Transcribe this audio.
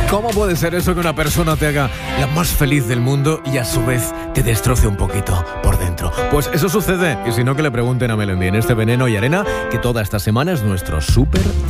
¿Cómo puede ser eso que una persona te haga la más feliz del mundo y a su vez te destroce un poquito por dentro? Pues eso sucede, y si no, que le pregunten a Melendi en este Veneno y Arena, que toda esta semana es nuestro súper